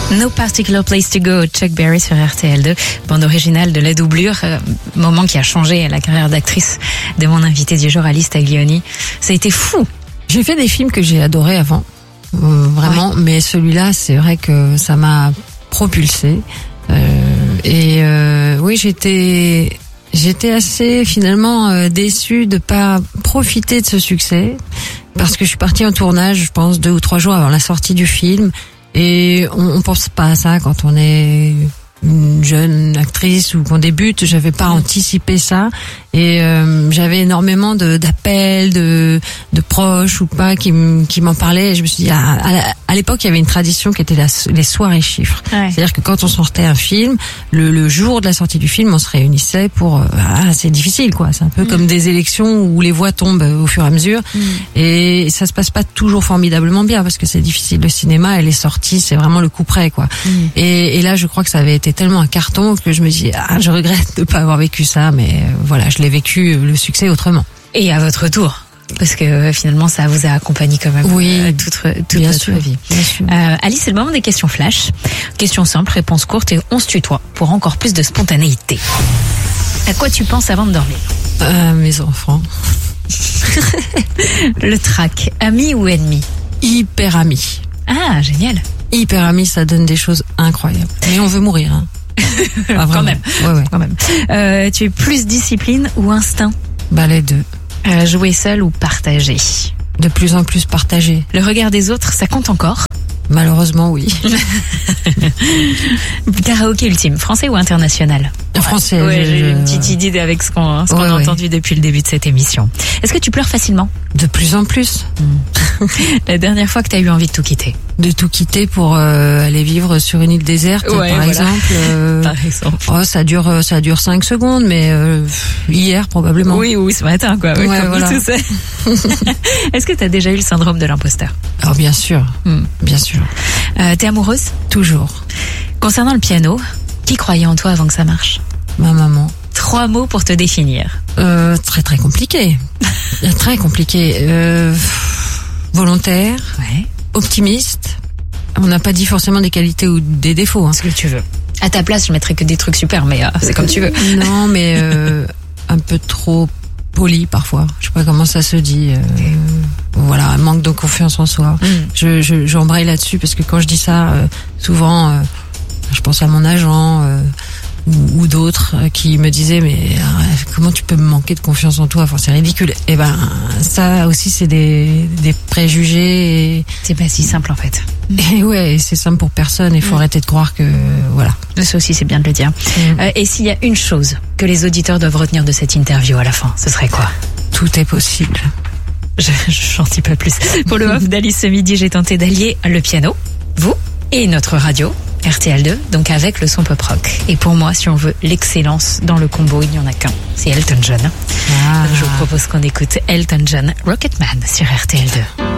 No Particular Place to Go, Chuck Berry sur RTL2, bande originale de La Doublure, moment qui a changé la carrière d'actrice de mon invité du jour, Alice Taglioni. Ça a été fou. J'ai fait des films que j'ai adorés avant, vraiment, mais celui-là, c'est vrai que ça m'a propulsée. Oui, j'étais assez finalement déçue de pas profiter de ce succès, parce que je suis partie en tournage, je pense 2 ou 3 jours avant la sortie du film. Et on pense pas à ça quand on est une jeune actrice ou qu'on débute. J'avais pas anticipé ça, et j'avais énormément d'appels de proches ou pas qui m'en parlaient. Et je me suis dit, à l'époque, il y avait une tradition qui était les soirées chiffres. Ouais. C'est-à-dire que quand on sortait un film, le jour de la sortie du film, on se réunissait pour c'est difficile, quoi. C'est un peu comme des élections où les voix tombent au fur et à mesure, et ça se passe pas toujours formidablement bien parce que c'est difficile. Le cinéma et les sorties, c'est vraiment le coup près, quoi. Et là, je crois que ça avait été tellement un carton que je me dis, je regrette de pas avoir vécu ça, mais voilà, je l'ai vécu, le succès, autrement. Et à votre tour, parce que finalement ça vous a accompagné quand même toute votre vie. Bien sûr. Alice, c'est le moment des questions flash. Questions simples, réponses courtes, et on se tutoie pour encore plus de spontanéité. À quoi tu penses avant de dormir? Mes enfants. Le trac, ami ou ennemi? Hyper ami. Ah, génial. Hyper ami, ça donne des choses incroyables. Mais on veut mourir, hein. Quand même. Ouais. Quand même. Tu es plus discipline ou instinct? Les deux. Jouer seul ou partager? De plus en plus partagé. Le regard des autres, ça compte encore? Malheureusement, oui. Karaoké ultime, français ou international? Français. Ouais, j'ai une petite idée avec ce qu'on a entendu depuis le début de cette émission. Est-ce que tu pleures facilement? De plus en plus. La dernière fois que tu as eu envie de tout quitter? De tout quitter pour aller vivre sur une île déserte, par exemple. Par exemple. Ça dure 5 secondes, mais hier probablement. Oui, ce matin, quoi. Oui, comme voilà. Tout ça. Est-ce que tu as déjà eu le syndrome de l'imposteur? Oh, bien sûr. Bien sûr. T'es amoureuse? Toujours. Concernant le piano, qui croyait en toi avant que ça marche? Ma maman. 3 mots pour te définir. Très très compliqué. Très compliqué. Volontaire. Ouais. Optimiste. On n'a pas dit forcément des qualités ou des défauts. Hein. Ce que tu veux. À ta place, je mettrais que des trucs super, mais c'est comme tu veux. Non, mais un peu trop poli parfois. Je sais pas comment ça se dit. Voilà, manque de confiance en soi. J'embraye là-dessus parce que quand je dis ça, souvent, je pense à mon agent ou d'autres qui me disaient, mais comment tu peux me manquer de confiance en toi? Enfin, c'est ridicule. Et ça aussi, c'est des préjugés. C'est pas si simple en fait. Et ouais, c'est simple pour personne. Il faut arrêter de croire que voilà. Ça aussi, c'est bien de le dire. Et s'il y a une chose que les auditeurs doivent retenir de cette interview à la fin, ce serait quoi? Tout est possible. J'en dis pas plus. Pour le off d'Alice ce midi, j'ai tenté d'allier le piano, vous et notre radio. RTL2, donc avec le son pop rock. Et pour moi, si on veut l'excellence dans le combo, il n'y en a qu'un. C'est Elton John. Je vous propose qu'on écoute Elton John, Rocketman sur RTL2.